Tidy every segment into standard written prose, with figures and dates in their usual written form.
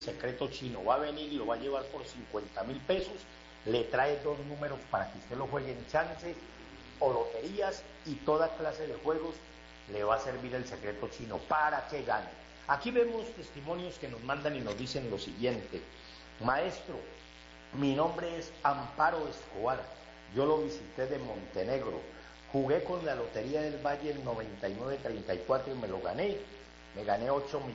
Secreto Chino va a venir y lo va a llevar por 50.000 pesos, le trae 2 números para que usted lo juegue en chances o loterías y toda clase de juegos, le va a servir el Secreto Chino para que gane. Aquí vemos testimonios que nos mandan y nos dicen lo siguiente: maestro, mi nombre es Amparo Escobar, yo lo visité de Montenegro, jugué con la Lotería del Valle el 9934 y me lo gané. Me gané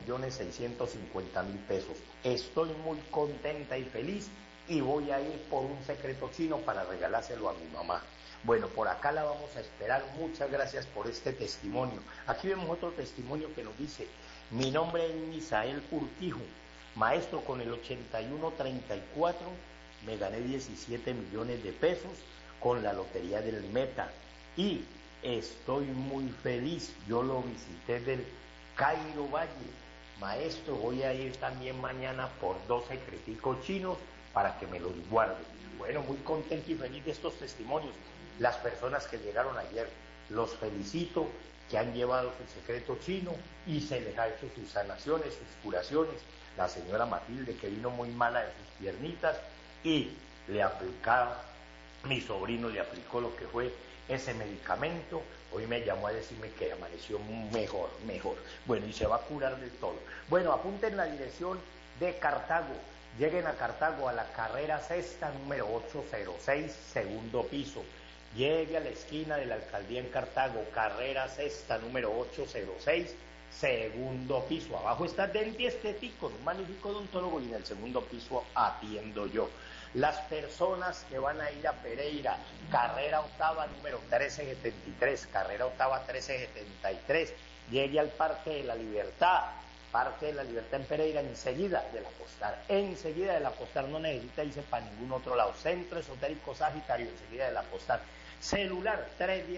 8.650.000 pesos. Estoy muy contenta y feliz y voy a ir por un Secreto Chino para regalárselo a mi mamá. Bueno, por acá la vamos a esperar. Muchas gracias por este testimonio. Aquí vemos otro testimonio que nos dice: mi nombre es Misael Urquijo, maestro, con el 8134 me gané 17 millones de pesos con la Lotería del Meta y estoy muy feliz. Yo lo visité del Cairo Valle. Maestro, voy a ir también mañana por 2 secreticos chinos para que me los guarde. Bueno, muy contento y feliz de estos testimonios. Las personas que llegaron ayer, los felicito, que han llevado su secreto chino y se les ha hecho sus sanaciones, sus curaciones. La señora Matilde, que vino muy mala de sus piernitas y le aplicaba, mi sobrino le aplicó lo que fue ese medicamento. Hoy me llamó a decirme que amaneció mejor. Bueno, y se va a curar del todo. Bueno, apunten la dirección de Cartago. Lleguen a Cartago a la carrera sexta, número 806, segundo piso. Llegue a la esquina de la alcaldía en Cartago, carrera sexta, número 806, segundo piso. Abajo está Denti Estético, un magnífico odontólogo, y en el segundo piso atiendo yo. Las personas que van a ir a Pereira, carrera octava, número 1373, carrera octava 1373, llegue al Parque de la Libertad en Pereira, enseguida del Apostar, no necesita irse para ningún otro lado. Centro Esotérico Sagitario, enseguida del Apostar. Celular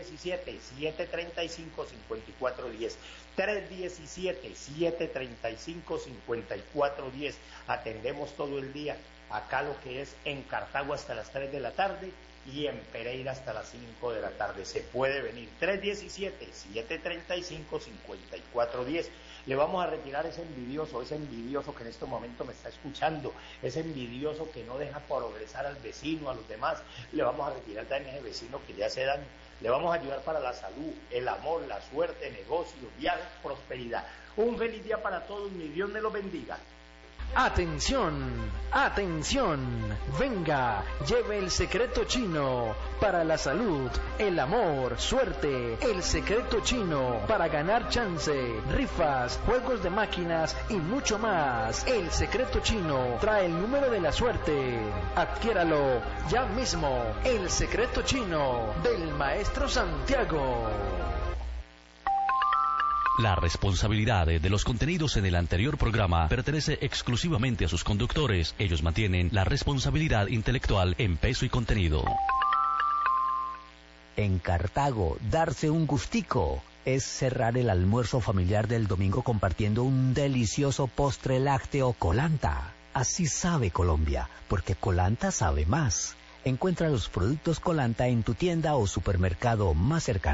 317-735-5410, 317-735-5410. Atendemos todo el día, acá lo que es en Cartago hasta las 3 de la tarde y en Pereira hasta las 5 de la tarde. Se puede venir. 317-735-5410. Le vamos a retirar ese envidioso que en este momento me está escuchando, ese envidioso que no deja progresar al vecino, a los demás. Le vamos a retirar también ese vecino que le hace daño. Le vamos a ayudar para la salud, el amor, la suerte, negocios, viajes, prosperidad. Un feliz día para todos, mi Dios me los bendiga. Atención, atención, venga, lleve el Secreto Chino para la salud, el amor, suerte, el Secreto Chino para ganar chance, rifas, juegos de máquinas y mucho más. El Secreto Chino trae el número de la suerte. Adquiéralo ya mismo. El Secreto Chino del Maestro Santiago. La responsabilidad de los contenidos en el anterior programa pertenece exclusivamente a sus conductores. Ellos mantienen la responsabilidad intelectual en peso y contenido. En Cartago, darse un gustico es cerrar el almuerzo familiar del domingo compartiendo un delicioso postre lácteo Colanta. Así sabe Colombia, porque Colanta sabe más. Encuentra los productos Colanta en tu tienda o supermercado más cercano.